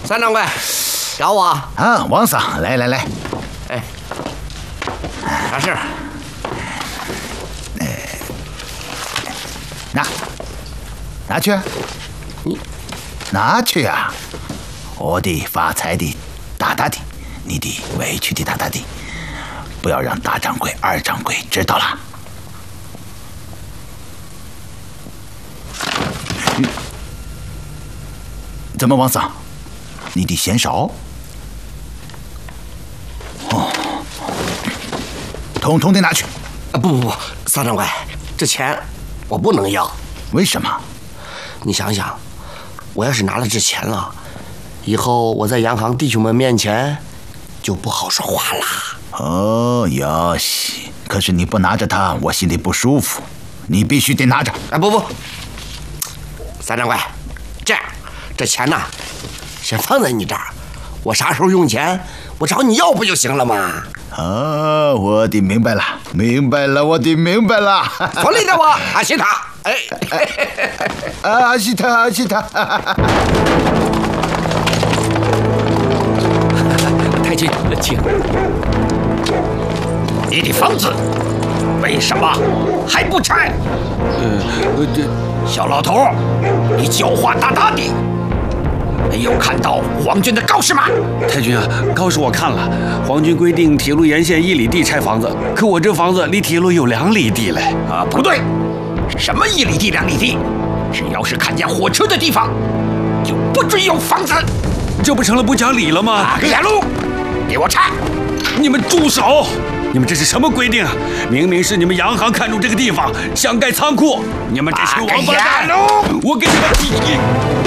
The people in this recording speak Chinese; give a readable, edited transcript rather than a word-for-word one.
三掌柜，找我啊，王桑，来。 哎，啥事儿？ 拿去啊！ 你拿去啊！我得发财的大大的，你得委屈的大大的，不要让大掌柜、二掌柜知道了。怎么，王桑？你的嫌少？哦，统统得拿去！ 啊不，三掌柜，这钱我不能要。 为什么？ 你想想，我要是拿了这钱了，以后我在洋行弟兄们面前就不好说话啦。 哦，哟西！可是你不拿着它，我心里不舒服。你必须得拿着。 哎，不，三掌柜，这样，这钱呢，先放在你这儿，我啥时候用钱，我找你要不就行了吗？ 哦，我的明白了，我的明白了。 所里的我阿西塔，哎， 阿西塔， 太君，请。你的房子为什么还不拆？小老头，你狡猾大大的，没有看到皇军的告示吗？ 太君啊，告示我看了，皇军规定铁路沿线1里地拆房子，可我这房子离铁路有2里地嘞。 啊，不对，什么1里地、2里地，只要是看见火车的地方，就不准有房子。 这不成了不讲理了吗？ 打个眼路，给我拆！ 你们住手！你们这是什么规定啊？明明是你们洋行看中这个地方，想盖仓库，你们这群王八蛋！我给你们！